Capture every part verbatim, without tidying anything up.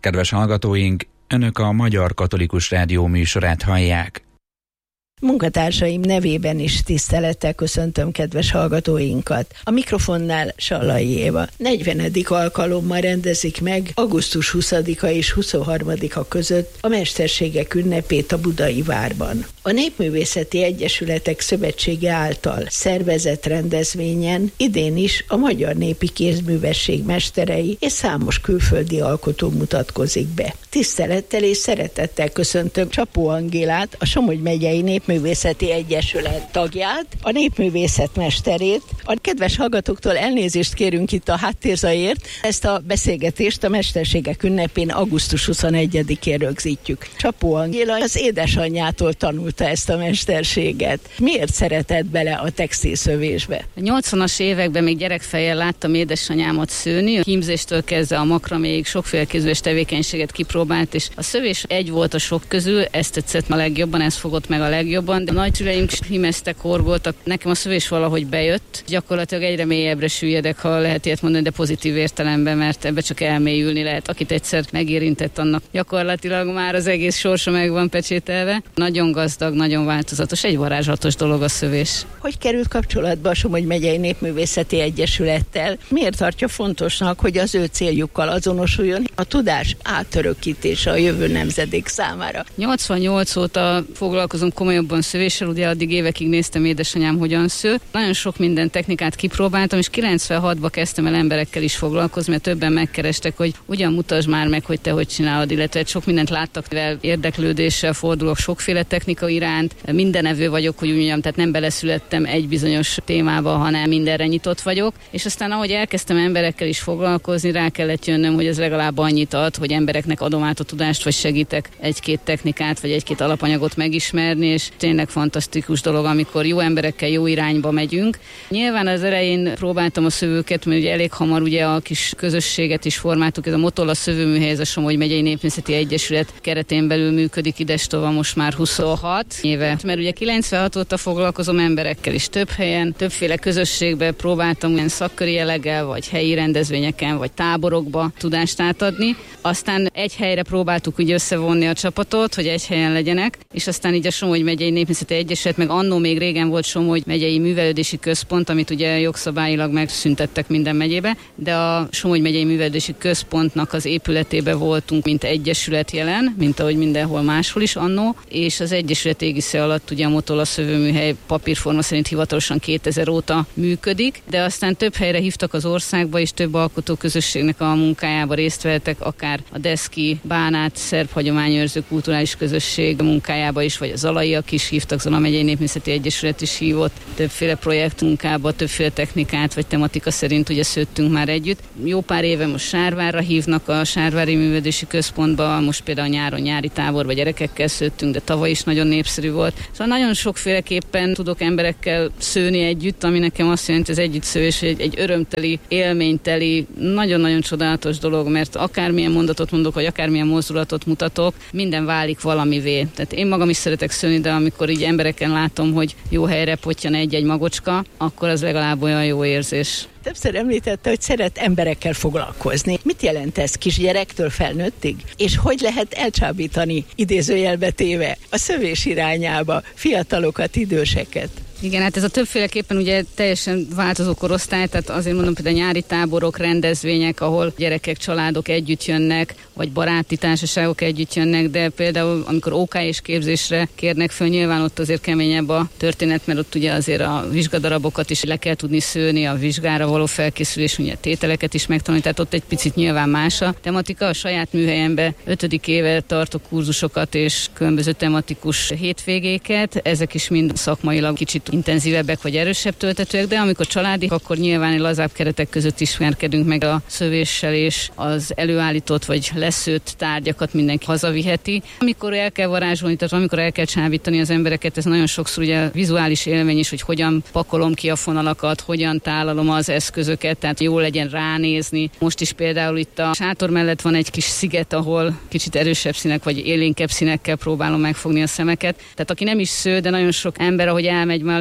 Kedves hallgatóink, Önök a Magyar Katolikus Rádió műsorát hallják. Munkatársaim nevében is tisztelettel köszöntöm kedves hallgatóinkat. A mikrofonnál Sallai Éva. negyvenedik alkalommal rendezik meg augusztus huszadika és huszonharmadika között a Mesterségek ünnepét a Budai Várban. A Népművészeti Egyesületek Szövetsége által szervezett rendezvényen idén is a magyar népi kézművesség mesterei és számos külföldi alkotó mutatkozik be. Tisztelettel és szeretettel köszöntöm Csapó Angélát, a Somogy megyei Népművészeti Egyesület tagját, a népművészet mesterét. A kedves hallgatóktól elnézést kérünk itt a háttérzajért. Ezt a beszélgetést a Mesterségek ünnepén augusztus huszonegyedikén rögzítjük. Csapó Angéla az édesanyjától tanulta ezt a mesterséget. Miért szeretett bele a textilszövésbe? A nyolcvanas években még gyerekfejjel láttam édesanyámat szőni, a hímzéstől kezdve a makraméig sokféle kézműves tevékenységet kipróbált, és a szövés egy volt a sok közül, ezt tetszett a legjobban, ez fogott meg a legjobban, de a nagyszüleim hímeztek, horgoltak, nekem a szövés valahogy bejött. Gyakorlatilag egyre mélyebbre süllyedek, ha lehet ilyet mondani, de pozitív értelemben, mert ebbe csak elmélyülni lehet. Akit egyszer megérintett, annak gyakorlatilag már az egész sorsa meg van pecsételve. Nagyon gazdag, nagyon változatos, egy varázslatos dolog a szövés. Hogy került kapcsolatba a Somogy megyei Népművészeti Egyesülettel? Miért tartja fontosnak, hogy az ő céljukkal azonosuljon a tudás átörökítése a jövő nemzedék számára? nyolcvannyolc óta foglalkozom komolyabban szövéssel, ugye addig évekig néztem édesanyám hogyan sző. Nagyon sok minden technikát kipróbáltam, és kilencvenhatban kezdtem el emberekkel is foglalkozni, mert többen megkerestek, hogy ugyan mutasd már meg, hogy te hogy csinálod, illetve sok mindent láttak, mivel érdeklődéssel fordulok sokféle technika iránt. Mindenevő vagyok, hogy úgy mondjam, tehát nem beleszülettem egy bizonyos témába, hanem mindenre nyitott vagyok. És aztán ahogy elkezdtem emberekkel is foglalkozni, rá kellett jönnöm, hogy ez legalább annyit ad, hogy embereknek adom át a tudást, vagy segítek egy-két technikát, vagy egy-két alapanyagot megismerni, és tényleg fantasztikus dolog, amikor jó emberekkel jó irányba megyünk. Nyilván az elején próbáltam a szövőket, mert ugye elég hamar ugye a kis közösséget is formáltuk, ez a Motolla szövőműhely, ez a Somogy megyei Népművészeti Egyesület keretén belül működik idestova most már huszonhat éve. Mert ugye kilencvenhat óta foglalkozom emberekkel is több helyen, többféle közösségbe próbáltam ilyen szakköri jelleggel, vagy helyi rendezvényeken, vagy táborokba tudást átadni. Aztán egy helyre próbáltuk úgy összevonni a csapatot, hogy egy helyen legyenek, és aztán így a Somogy megyei Népművészeti Egyesület, meg annó még régen volt Somogy megyei Művelődési Központ, amit ugye jogszabályilag megszüntettek minden megyébe, de a Somogy megyei Művelődési Központnak az épületébe voltunk, mint egyesület jelen, mint ahogy mindenhol máshol is annó, és az egyesület égisze alatt ugye a Motolla szövőműhely papírforma szerint hivatalosan kétezer óta működik, de aztán több helyre hívtak az országba, és több alkotóközösségnek a munkájába részt vettek, akár a Deszki, Bánát, szerb hagyományőrző kulturális közösség munkájába is, vagy az zalaiak is hívtak, Zala megyei Népművészeti Egyesület is hívott, többféle projektmunkába, többféle technikát vagy tematika szerint ugye szőttünk már együtt. Jó pár éve most Sárvárra hívnak a Sárvári Művelődési Központba, most például nyáron nyári táborba gyerekekkel szőttünk, de tavaly is nagyon népszerű volt. Szóval nagyon sokféleképpen tudok emberekkel szőni együtt, ami nekem azt jelenti, az együttszőés egy, egy örömteli, élményteli, nagyon-nagyon csodálatos dolog, mert akármilyen mondatot mondok, vagy akármilyen mozdulatot mutatok, minden válik valamivé. Tehát én magam is szeretek szőni, de amikor így embereken látom, hogy jó helyre pottyan egy-egy magocska, akkor az legalább olyan jó érzés. Többször említette, hogy szeret emberekkel foglalkozni. Mit jelent ez kisgyerektől felnőttig? És hogy lehet elcsábítani, idézőjelbe téve, a szövés irányába fiatalokat, időseket? Igen, hát ez a többféleképpen ugye teljesen változó korosztály, tehát azért mondom például nyári táborok, rendezvények, ahol gyerekek, családok együtt jönnek, vagy baráti társaságok együtt jönnek, de például amikor ó ká és képzésre kérnek föl, nyilván ott azért keményebb a történet, mert ott ugye azért a vizsgadarabokat is le kell tudni szőni, a vizsgára való felkészülés, ugye tételeket is megtanulni, tehát ott egy picit nyilván más a tematika. A saját műhelyemben ötödik éve tartok kurzusokat és különböző tematikus hétvégéket, ezek is mind szakmailag kicsit intenzívebbek vagy erősebb töltetőek, de amikor családi, akkor nyilván lazább keretek között ismerkedünk meg a szövéssel, és az előállított vagy leszőtt tárgyakat mindenki hazaviheti. Amikor el kell varázsolni, tehát amikor el kell csábítani az embereket, ez nagyon sokszor ugye vizuális élmény is, hogy hogyan pakolom ki a fonalakat, hogyan tálalom az eszközöket, tehát jól legyen ránézni. Most is például itt a sátor mellett van egy kis sziget, ahol kicsit erősebb színek vagy élénkebb színekkel próbálom megfogni a szemeket. Tehát aki nem is sző, de nagyon sok ember, ahogy elmegy mellett,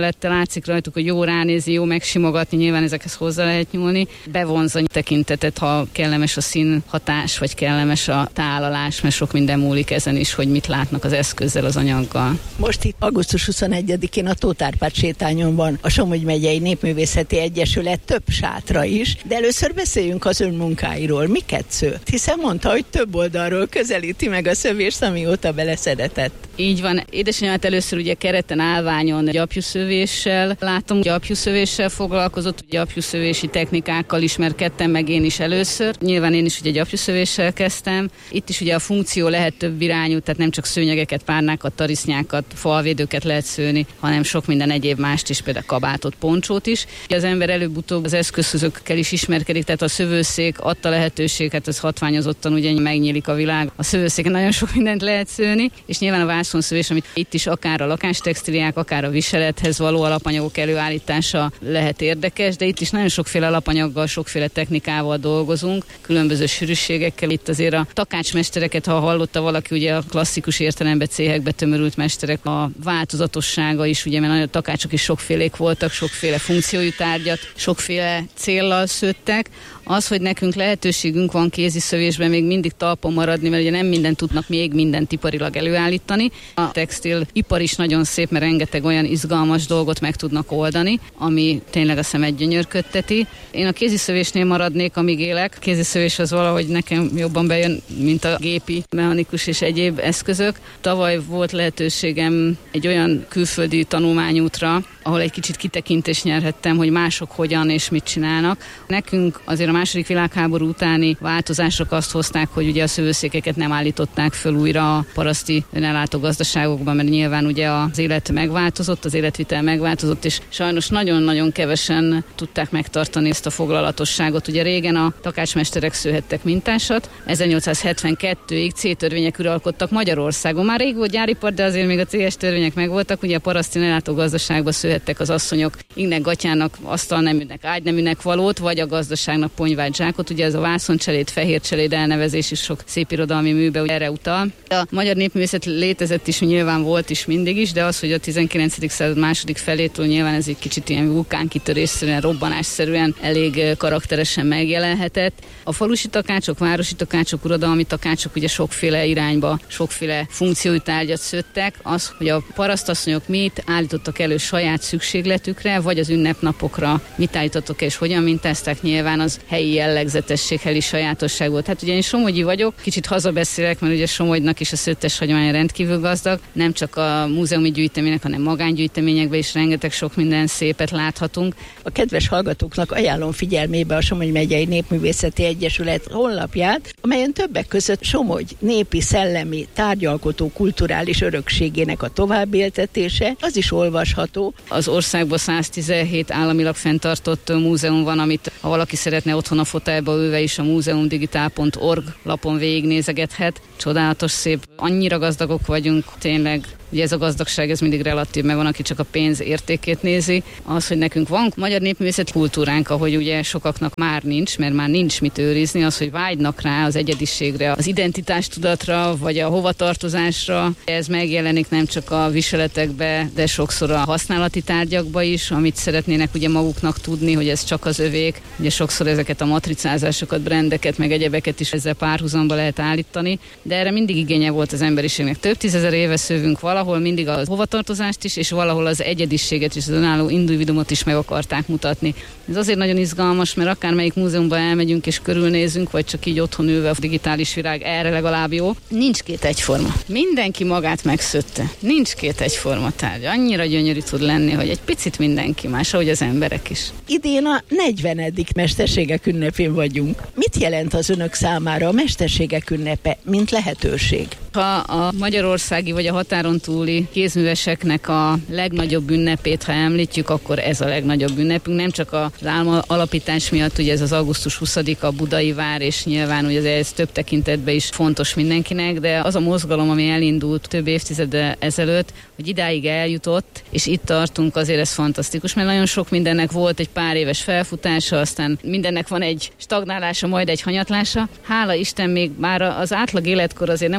mellette látszik rajtuk, hogy jó ránézni, jó megsimogatni, nyilván ezekhez hozzá lehet nyúlni. Bevonza a tekintetet, ha kellemes a színhatás, vagy kellemes a tálalás, mert sok minden múlik ezen is, hogy mit látnak az eszközzel, az anyaggal. Most itt augusztus huszonegyedikén a Tóth Árpád sétányon van a Somogy megyei Népművészeti Egyesület több sátra is, de először beszéljünk az ön munkáiról. Miket szőtt? Hiszen mondta, hogy több oldalról közelíti meg a szövést, amióta beleszeretett. Így van. Édesanyámat először ugye kereten, állványon gyapjúszövéssel látom, gyapjúszövéssel foglalkozott, gyapjúszövési technikákkal ismerkedtem meg én is először. Nyilván én is ugye gyapjúszövéssel kezdtem. Itt is ugye a funkció lehet több irányú, tehát nem csak szőnyegeket, párnákat, tarisznyákat, falvédőket lehet szőni, hanem sok minden egyéb mást is, például kabátot, poncsót is. Az ember előbb-utóbb az eszközökkel is ismerkedik, tehát a szövőszék adta lehetőséget, az hatványozottan ugye megnyílik a világ. A szövőszéken nagyon sok mindent lehet szőni, és nyilván a vászonszövés, amit itt is akár a lakástextíliák, akár a viselethez való alapanyagok előállítása lehet érdekes, de itt is nagyon sokféle alapanyaggal, sokféle technikával dolgozunk, különböző sűrűségekkel. Itt azért a takácsmestereket, ha hallotta valaki, ugye a klasszikus értelemben céhekbe tömörült mesterek, a változatossága is, ugye, mert nagyon takácsok is sokfélék voltak, sokféle funkciójú tárgyat, sokféle céllal szőttek. Az, hogy nekünk lehetőségünk van kéziszövésben még mindig talpon maradni, mert ugye nem mindent tudnak még mindent iparilag előállítani. A textil ipar is nagyon szép, mert rengeteg olyan izgalmas dolgot meg tudnak oldani, ami tényleg a szemet gyönyörködteti. Én a kéziszövésnél maradnék, amíg élek. A kéziszövés az valahogy nekem jobban bejön, mint a gépi, mechanikus és egyéb eszközök. Tavaly volt lehetőségem egy olyan külföldi tanulmányútra, ahol egy kicsit kitekintést nyerhettem, hogy mások hogyan és mit csinálnak. Nekünk azért a második világháború utáni változások azt hozták, hogy ugye a szövőszékeket nem állították föl újra a paraszti önellátó gazdaságokban, mert nyilván ugye az élet megváltozott, az életvitel megváltozott, és sajnos nagyon-nagyon kevesen tudták megtartani ezt a foglalatosságot. Ugye régen a takácsmesterek szőhettek mintásat, ezernyolcszázhetvenkettőig C-törvények uralkodtak Magyarországon. Már rég volt gyáripar, de azért még a cé es törvények megvoltak, ugye a paraszti önellátó gazdaságban szőhettek az asszonyok ingnek, gatyának, asztalneműnek, ágyneműnek valót, vagy a gazdaságnak ponyvált zsákot. Ugye ez a vászoncseléd, fehércseléd elnevezés is sok szép irodalmi műbe erre utal. A magyar népművészet létezett is, nyilván volt is mindig is, de az, hogy a tizenkilencedik század második felétől nyilván ez egy kicsit ilyen vulkánkitörésszerűen, robbanásszerűen elég karakteresen megjelenhetett. A falusi takácsok, városi takácsok, uradalmi takácsok ugye sokféle irányba, sokféle funkciói tárgyat szőttek. Az, hogy a parasztasszonyok mit állítottak elő saját szükségletükre, vagy az ünnepnapokra mit állítottak és hogyan mintázták, nyilván az helyi jellegzetesség, helyi sajátosság volt. Hát ugye én somogyi vagyok, kicsit hazabeszélek, mert ugye Somogynak is a szőttes hagyománya rendkívül gazdag, nem csak a múzeumi gyűjtemények, hanem magángyűjteményekben is rengeteg sok minden szépet láthatunk. A kedves hallgatóknak ajánlom figyelmébe a Somogy megyei Népművészeti Egyesület honlapját, amelyen többek között Somogy népi, szellemi, tárgyalkotó, kulturális örökségének a továbbéltetése, az is olvasható. Az országban száztizenhét államilag fenntartott múzeum van, amit ha valaki szeretne otthon a fotelba ülve is a múzeumdigitál pont org lapon végignézegethet. Csodálatos, szép, annyira gazdagok vagyunk, tényleg. Ugye ez a gazdagság, ez mindig relatív, meg van, aki csak a pénz értékét nézi. Az, hogy nekünk van magyar népművészet kultúránk, ahogy ugye sokaknak már nincs, mert már nincs mit őrizni, az, hogy vágynak rá az egyediségre, az identitástudatra, vagy a hovatartozásra. Ez megjelenik nem csak a viseletekbe, de sokszor a használati tárgyakba is, amit szeretnének ugye maguknak tudni, hogy ez csak az övék. Ugye sokszor ezeket a matricázásokat, brandeket, meg egyebeket is ezzel párhuzamba lehet állítani, de erre mindig igénye volt az emberiségnek. Több tízezer éve szövünk valahol, mindig a hovatartozást is, és valahol az egyediséget és az önálló individumot is meg akarták mutatni. Ez azért nagyon izgalmas, mert akármelyik múzeumban elmegyünk és körülnézünk, vagy csak így otthon ülve a digitális virág, erre legalább jó. Nincs két egyforma. Mindenki magát megszőtte. Nincs két egyforma tárgy. Annyira gyönyörű tud lenni, hogy egy picit mindenki más, ahogy az emberek is. Idén a negyvenedik mesterségek ünnepén vagyunk. Mit jelent az önök számára a mesterségek ünnepe, mint lehetőség? Ha a magyarországi vagy a határon túli kézműveseknek a legnagyobb ünnepét, ha említjük, akkor ez a legnagyobb ünnepünk. Nem csak az álma alapítás miatt, ugye ez az augusztus huszadika, a budai vár, és nyilván ugye ez több tekintetben is fontos mindenkinek, de az a mozgalom, ami elindult több évtizeddel ezelőtt, hogy idáig eljutott, és itt tartunk, azért ez fantasztikus, mert nagyon sok mindennek volt egy pár éves felfutása, aztán mindennek van egy stagnálása, majd egy hanyatlása. Hála Isten, még már az átlag életkor azért nem a tinédzser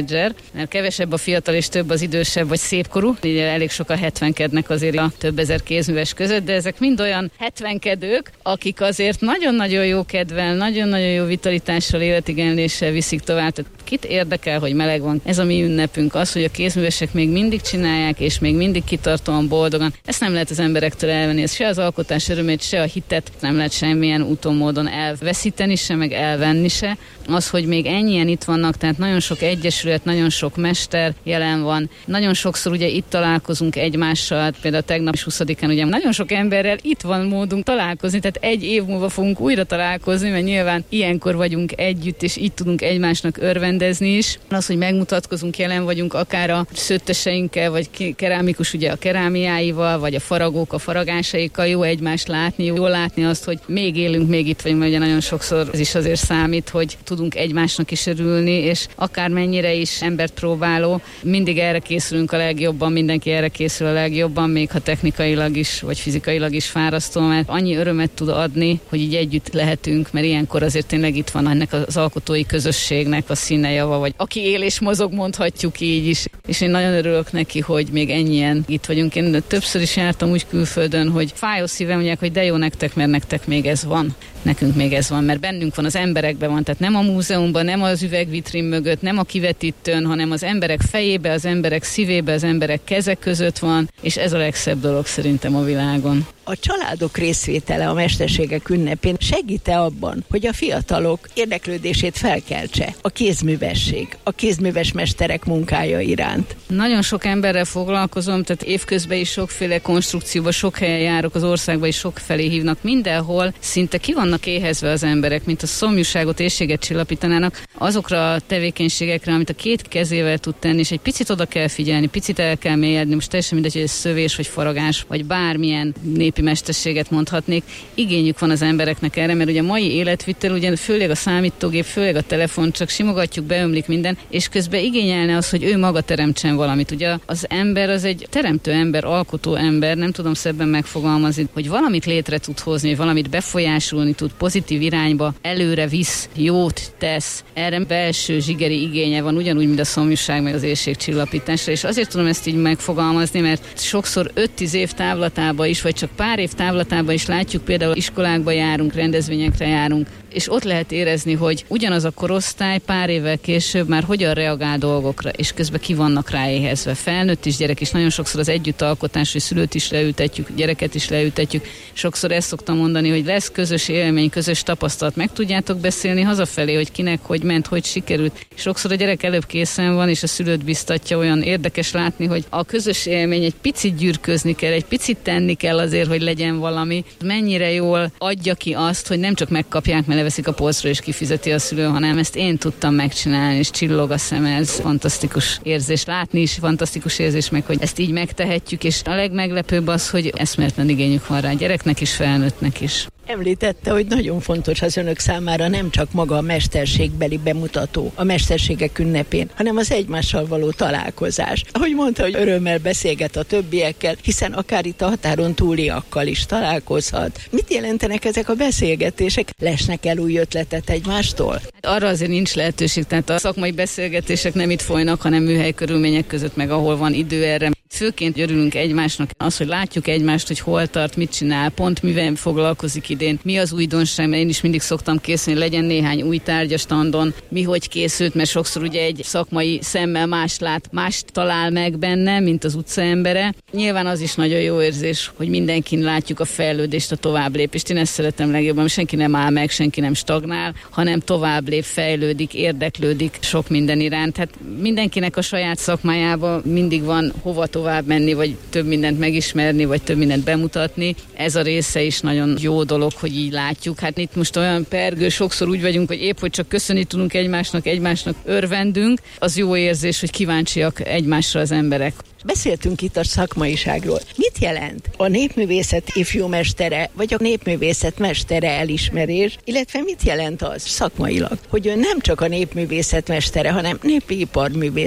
tínédzser, mert kevesebb a fiatal és több az idősebb vagy szépkorú. Így elég sokan hetvenkednek azért a több ezer kézműves között, de ezek mind olyan hetvenkedők, akik azért nagyon-nagyon jó kedvel, nagyon-nagyon jó vitalitással, életigenléssel viszik tovább. Tehát kit érdekel, hogy meleg van? Ez a mi ünnepünk, az, hogy a kézművesek még mindig csinálják, és még mindig kitartóan, boldogan. Ezt nem lehet az emberektől elvenni, ez se az alkotás örömét, se a hitet nem lehet semmilyen úton, módon elveszíteni se, meg elvenni se. Az, hogy még ennyien itt vannak, tehát nagyon sok egyesület, nagyon sok mester jelen van. Nagyon sokszor ugye itt találkozunk egymással, például tegnap is huszadikán ugye nagyon sok emberrel itt van módunk találkozni, tehát egy év múlva fogunk újra találkozni, mert nyilván ilyenkor vagyunk együtt, és így tudunk egymásnak örvendezni is. Az, hogy megmutatkozunk, jelen vagyunk akár a szőtteseinkkel, vagy kerámikus ugye a kerámiáival, vagy a faragók a faragásaikkal, jó egymást látni, jó látni azt, hogy még élünk, még itt vagyunk, mert ugye nagyon sokszor ez is azért számít, hogy tudunk egymásnak is örülni, és akármennyire is embert próbáló, mindig erre készülünk a legjobban, mindenki erre készül a legjobban, még ha technikailag is, vagy fizikailag is fárasztó, mert annyi örömet tud adni, hogy így együtt lehetünk, mert ilyenkor azért tényleg itt van ennek az alkotói közösségnek a színe java, vagy aki él és mozog, mondhatjuk így is. És én nagyon örülök neki, hogy még ennyien itt vagyunk. Én többször is jártam úgy külföldön, hogy fájó szívem, mondják, hogy de jó nektek, mert nektek még ez van. Nekünk még ez van, mert bennünk van, az emberekben van, tehát nem a múzeumban, nem az üvegvitrin mögött, nem a kivetítőn, hanem az emberek fejébe, az emberek szívébe, az emberek kezek között van, és ez a legszebb dolog szerintem a világon. A családok részvétele a mesterségek ünnepén segít-e abban, hogy a fiatalok érdeklődését felkeltse a kézművesség, a kézműves mesterek munkája iránt? Nagyon sok emberrel foglalkozom, tehát évközben is sokféle konstrukcióba, sok helyen járok az országban, és sok felé hívnak. Mindenhol szinte ki vannak éhezve az emberek, mint a szomjúságot, éhséget csillapítanának azokra a tevékenységekre, amit a két kezével tud tenni, és egy picit oda kell figyelni, picit el kell mélyedni, most teljesen mindegy, hogy ez szövés, vagy faragás, vagy bármilyen népi mesterséget mondhatnék. Igényük van az embereknek erre, mert ugye a mai életvitel, ugye főleg a számítógép, főleg a telefon, csak simogatjuk, beömlik minden, és közben igényelne az, hogy ő maga teremtsen valamit. Ugye az ember az egy teremtő ember, alkotó ember, nem tudom szebben megfogalmazni, hogy valamit létre tud hozni, valamit befolyásolni tud, pozitív irányba, előre visz, jót tesz. Erre belső zsigeri igénye van, ugyanúgy, mint a szomjúság, meg az éhségcsillapításra, és azért tudom ezt így megfogalmazni, mert sokszor öt-tíz év távlatában is, vagy csak pár év távlatában is látjuk, például iskolákba járunk, rendezvényekre járunk, és ott lehet érezni, hogy ugyanaz a korosztály pár évvel később már hogyan reagál dolgokra, és közben ki vannak rá éhezve. Felnőtt is, gyerek is, nagyon sokszor az együttalkotás, hogy szülőt is leültetjük, gyereket is leültetjük. Sokszor ezt szoktam mondani, hogy lesz közös élmény, közös tapasztalat, meg tudjátok beszélni hazafelé, hogy kinek, hogy ment, hogy sikerült. Sokszor a gyerek előbb készen van, és a szülőt biztatja, olyan érdekes látni, hogy a közös élmény egy picit gyűrközni kell, egy picit tenni kell azért, hogy legyen valami. Mennyire jól adja ki azt, hogy nem csak megkapják, mert leveszik a polcról és kifizeti a szülő, hanem ezt én tudtam megcsinálni, és csillog a szeme, ez fantasztikus érzés. Látni is fantasztikus érzés, meg hogy ezt így megtehetjük, és a legmeglepőbb az, hogy eszméletlen igényük van rá, gyereknek is, felnőttnek is. Említette, hogy nagyon fontos az önök számára nem csak maga a mesterségbeli bemutató a mesterségek ünnepén, hanem az egymással való találkozás. Ahogy mondta, hogy örömmel beszélget a többiekkel, hiszen akár itt a határon túliakkal is találkozhat. Mit jelentenek ezek a beszélgetések? Lesnek el új ötletet egymástól? Arra azért nincs lehetőség, tehát a szakmai beszélgetések nem itt folynak, hanem műhely körülmények között, meg ahol van idő erre. Főként örülünk egymásnak, az, hogy látjuk egymást, hogy hol tart, mit csinál, pont mivel foglalkozik idén, mi az újdonság, mert én is mindig szoktam készülni, legyen néhány új tárgya standon, mi hogy készült, mert sokszor ugye egy szakmai szemmel más lát, mást talál meg benne, mint az utcaembere. Nyilván az is nagyon jó érzés, hogy mindenkin látjuk a fejlődést, a továbblépést. Én ezt szeretem legjobban, senki nem áll meg, senki nem stagnál, hanem tovább lép, fejlődik, érdeklődik sok minden iránt. Hát mindenkinek a saját szakmájában mindig van hova tovább menni, vagy több mindent megismerni, vagy több mindent bemutatni. Ez a része is nagyon jó dolog, hogy így látjuk. Hát itt most olyan pergő, sokszor úgy vagyunk, hogy épp, hogy csak köszönni tudunk egymásnak, egymásnak örvendünk. Az jó érzés, hogy kíváncsiak egymásra az emberek. Beszéltünk itt a szakmaiságról. Mit jelent a népművészet ifjú mestere, vagy a népművészet mestere elismerés, illetve mit jelent az szakmailag, hogy ön nem csak a népművészet mestere, hanem népi iparművész is?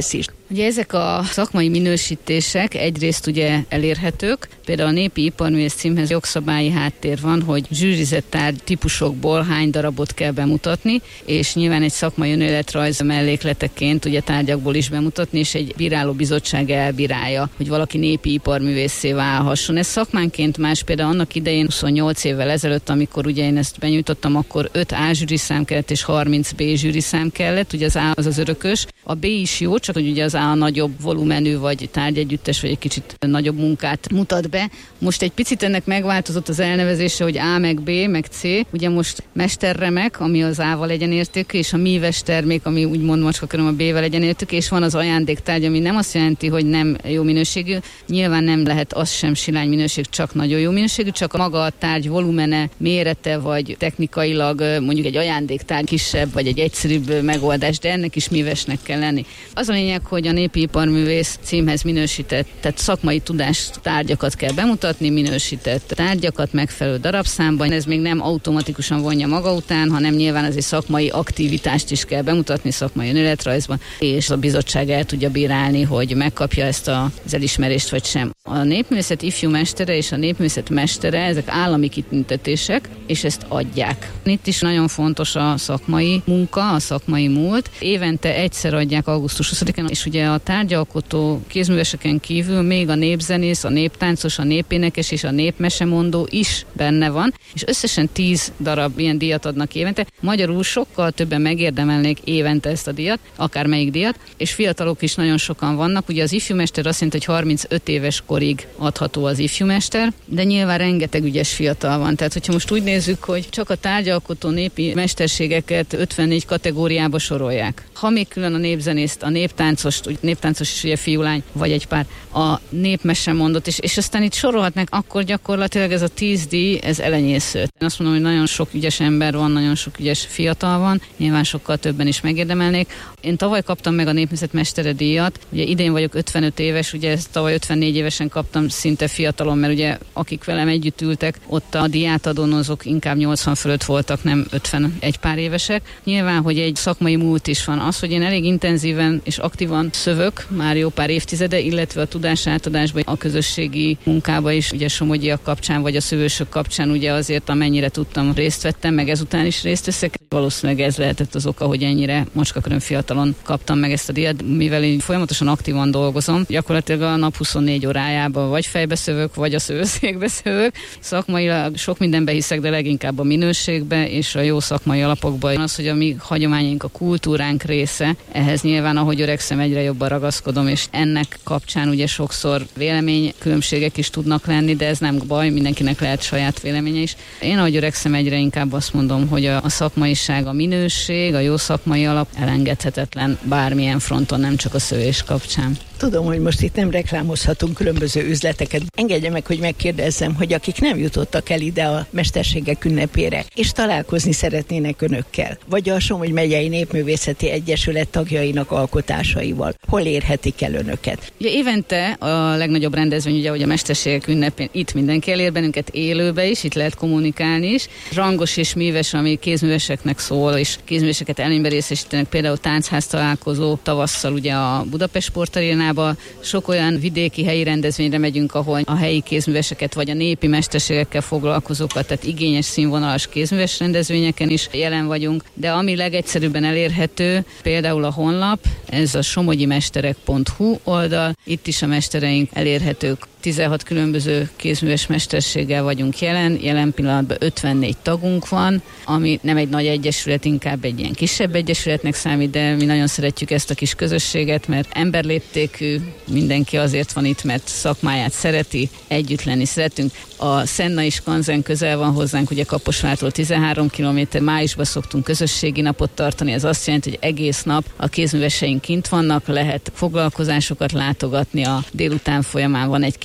Ugye ezek a szakmai minősítések egyrészt ugye elérhetők, például a népi iparművész címhez jogszabályi háttér van, hogy zsűrizett tárgy típusokból hány darabot kell bemutatni, és nyilván egy szakmai önéletrajz mellékleteként ugye tárgyakból is bemutatni, és egy bírálóbizottság elbírálja, hogy valaki népi iparművészé válhasson. Ez szakmánként más, például annak idején huszonnyolc évvel ezelőtt, amikor ugye én ezt benyújtottam, akkor öt A zsűriszám kellett és harminc B zsűriszám kellett, ugye az A az az örökös, a B is jó, csak hogy ugye az A a nagyobb volumenű, vagy tárgyegyüttes, vagy egy kicsit nagyobb munkát mutat be. Most egy picit ennek megváltozott az elnevezése, hogy A meg B, meg C. Ugye most mesterremek, ami az A-val egyenértékű, és a míves termék, ami úgymond macskaköröm a B-vel egyenértékű, és van az ajándéktárgy, ami nem azt jelenti, hogy nem jó minőségű. Nyilván nem lehet az sem silány minőség, csak nagyon jó minőségű, csak a maga a tárgy volumene, mérete, vagy technikailag mondjuk egy ajándéktárgy kisebb, vagy egy egyszerűbb megoldás, de ennek is mívesnek kell lenni. Az a lényeg, hogy a népi iparművész címhez minősített, tehát szakmai tudás tárgyakat kell bemutatni, minősített tárgyakat megfelelő darabszámban. Ez még nem automatikusan vonja maga után, hanem nyilván ez egy szakmai aktivitást is kell bemutatni szakmai önéletrajzban, és a bizottság el tudja bírálni, hogy megkapja ezt a, az elismerést vagy sem. A népművészet ifjú mestere és a népművészet mestere, ezek állami kitüntetések, és ezt adják. Itt is nagyon fontos a szakmai munka, a szakmai múlt. Évente egyszer adják augusztus huszadikán, és ugye a tárgyalkotó kézműveseken kívül még a népzenész, a néptáncos, a népénekes és a népmesemondó is benne van, és összesen tíz darab ilyen díjat adnak évente. Magyarul sokkal többen megérdemelnék évente ezt a díjat, akármelyik díjat, és fiatalok is nagyon sokan vannak. Ugye az ifjúmester azt jelenti, hogy harmincöt éves korig adható az ifjúmester, de nyilván rengeteg ügyes fiatal van. Tehát, hogyha most úgy nézzük, hogy csak a tárgyalkotó népi mesterségeket ötvennégy kategóriába sorolják. Ha még külön a népzenészt, a néptáncost, úgy néptáncos is ugye fiúlány, vagy egy pár, a népmesemondót is, és aztán itt sorolhatnak, akkor gyakorlatilag ez a tíz díj, ez elenyésző. Én azt mondom, hogy nagyon sok ügyes ember van, nagyon sok ügyes fiatal van, nyilván sokkal többen is megérdemelnék. Én tavaly kaptam meg a népművészet mestere díjat, ugye idén vagyok ötvenöt éves, ugye ezt tavaly ötvennégy évesen kaptam szinte fiatalon, mert ugye akik velem együtt ültek, ott a díjátadónozók inkább nyolcvan fölött voltak, nem ötvenegy pár évesek. Nyilván, hogy egy szakmai múlt is van. Az, hogy én elég intenzíven és aktívan szövök már jó pár évtizede, illetve a tudásátadásban, a közösségi munkában is, ugye somogyiak kapcsán, vagy a szövősök kapcsán, ugye azért amennyire tudtam, részt vettem, meg ezután is részt veszek. Valószínűleg ez lehetett az oka, hogy ennyire macskaköröm fiatalon kaptam meg ezt a díjat, mivel én folyamatosan aktívan dolgozom. Gyakorlatilag a nap huszonnégy órájában vagy fejbe szövök, vagy a szövőszékbe szövök. Szakmailag sok mindenbe hiszek, de leginkább a minőségbe és a jó szakmai alapokba. Az, hogy a mi hagyományaink, a kultúránk része, ehhez nyilván, ahogy öregszem, egyre jobban ragaszkodom, és ennek kapcsán ugye sokszor véleménykülönbségek is tudnak lenni, de ez nem baj, mindenkinek lehet saját véleménye is. Én, ahogy öregszem, egyre inkább azt mondom, hogy a, a szakmaiság, a minőség, a jó szakmai alap elengedhetetlen bármilyen fronton, nem csak a szövés kapcsán. Tudom, hogy most itt nem reklámozhatunk különböző üzleteket. Engedje meg, hogy megkérdezzem, hogy akik nem jutottak el ide a mesterségek ünnepére, és találkozni szeretnének önökkel, vagy a Somogy megyei Népművészeti Egyesület tagjainak alkotásaival, hol érhetik el önöket? Ugye évente a legnagyobb rendezvény, ugye, hogy a mesterségek ünnepén itt mindenki elér bennünket élőbe is, itt lehet kommunikálni is. Rangos és míves, ami kézműveseknek szól, és kézműveseket előnybe részesítenek, például táncház találkozó tavasszal ugye a Budapest Sportarénában. Sok olyan vidéki helyi rendezvényre megyünk, ahol a helyi kézműveseket vagy a népi mesterségekkel foglalkozókat, tehát igényes színvonalas kézműves rendezvényeken is jelen vagyunk, de ami legegyszerűbben elérhető, például a honlap, ez a somogyimesterek pont hu oldal, itt is a mestereink elérhetők. tizenhat különböző kézműves mesterséggel vagyunk jelen, jelen pillanatban ötvennégy tagunk van, ami nem egy nagy egyesület, inkább egy ilyen kisebb egyesületnek számít, de mi nagyon szeretjük ezt a kis közösséget, mert emberléptékű, mindenki azért van itt, mert szakmáját szereti, együtt lenni szeretünk. A Szennai Skanzen közel van hozzánk, ugye Kaposvártól tizenhárom kilométer, májusban szoktunk közösségi napot tartani, ez azt jelenti, hogy egész nap a kézműveseink kint vannak, lehet foglalkozásokat látogatni, a délután folyamán van egy kis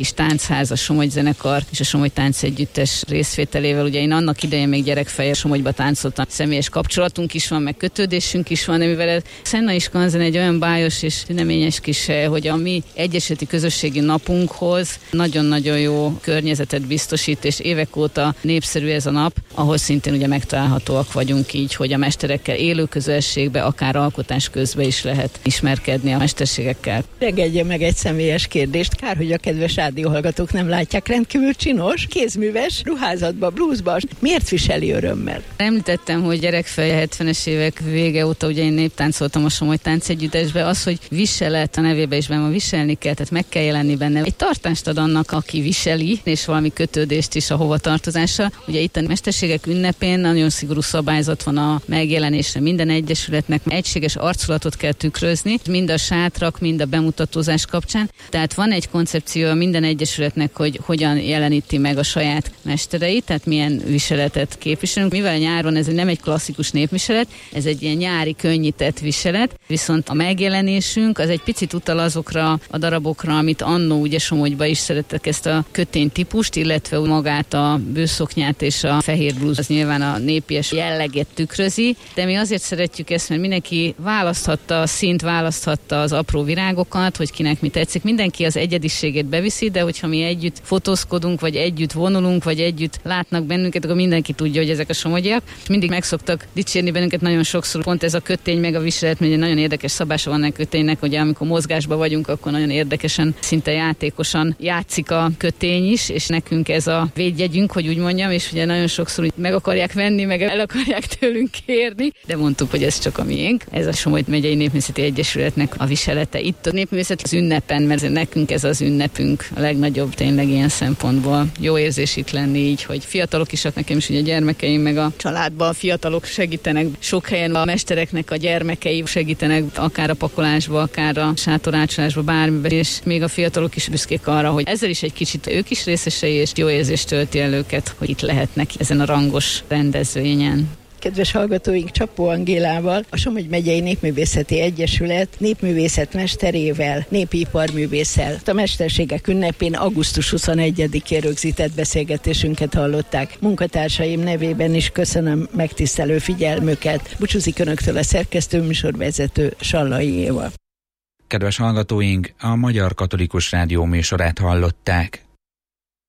kis táncház, a Somogy zenekar és a Somogy táncegyüttes részvételével. Ugye én annak idején még gyerekfejjel Somogyba táncoltam, személyes kapcsolatunk is van, meg kötődésünk is van, de mivel ez Szenna Iskanzen egy olyan bájos és ünnepélyes kis, hogy a mi egyesületi közösségi napunkhoz nagyon-nagyon jó környezetet biztosít, és évek óta népszerű ez a nap, ahol szintén ugye megtalálhatóak vagyunk így, hogy a mesterekkel élő közösségbe, akár alkotás közben is lehet ismerkedni a mesterségekkel. Engedje meg egy személyes kérdést. Kár, hogy a kedves rádióhallgatók nem látják. Rendkívül csinos, kézműves, ruházatba, blúzba. Miért viseli örömmel? Említettem, hogy gyerekfej hetvenes évek vége óta ugye én néptáncoltam a Somogy táncegyüttesbe. Az, hogy viselet a nevébe is benne van, viselni kell, tehát meg kell jelenni benne. Egy tartást ad annak, aki viseli, és valami kötődést is a hovatartozással. Ugye itt a mesterségek ünnepén nagyon szigorú szabályzat van a megjelenésre. Minden egyesületnek egységes arculatot kell tükrözni, mind a sátrak, mind a bemutatózás kapcsán. Tehát van egy koncepció minden egyesületnek, hogy hogyan jeleníti meg a saját mestereit, tehát milyen viseletet képviselünk. Mivel nyáron ez nem egy klasszikus népviselet, ez egy ilyen nyári könnyített viselet, viszont a megjelenésünk az egy picit utal azokra a darabokra, amit annó ugye Somogyba is szerettek ezt a kötény típust, illetve magát a bőszoknyát és a fehér blúz, az nyilván a népies jelleget tükrözi, de mi azért szeretjük ezt, mert mindenki választhatta a színt, választhatta az apró virágokat, hogy kinek mi tetszik. Mindenki az egyediségét beviszi, de hogyha mi együtt fotózkodunk, vagy együtt vonulunk, vagy együtt látnak bennünket, akkor mindenki tudja, hogy ezek a somogyiak. Mindig meg szoktak dicsérni bennünket nagyon sokszor. Pont ez a kötény meg a viselet, mert egy nagyon érdekes szabása van a köténynek, hogy amikor mozgásban vagyunk, akkor nagyon érdekesen, szinte játékosan játszik a kötény is, és nekünk ez a védjegyünk, hogy úgy mondjam, és ugye nagyon sokszor meg akarják venni, meg el akarják tőlünk kérni, de mondtuk, hogy ez csak a miénk. Ez a Somogy megyei Népművészeti Egyesületnek a viselete. Itt a népművészet az ünnepen, mert nekünk ez az ünnepünk a legnagyobb tényleg ilyen szempontból. Jó érzés itt lenni így, hogy fiatalok is, nekem is ugye gyermekeim, meg a családban a fiatalok segítenek. Sok helyen a mestereknek a gyermekei segítenek, akár a pakolásba, akár a sátorácsolásba, bármiben, és még a fiatalok is büszkék arra, hogy ezzel is egy kicsit ők is részesei, és jó érzést tölti el őket, hogy itt lehetnek ezen a rangos rendezvényen. Kedves hallgatóink, Csapó Angélával, a Somogy megyei Népművészeti Egyesület népművészet mesterével, népiparművésszel a mesterségek ünnepén augusztus huszonegyedikén rögzített beszélgetésünket hallották. Munkatársaim nevében is köszönöm megtisztelő figyelmüket. Búcsúzik önöktől a szerkesztő műsorvezető Sallai Éva. Kedves hallgatóink, a Magyar Katolikus Rádió műsorát hallották.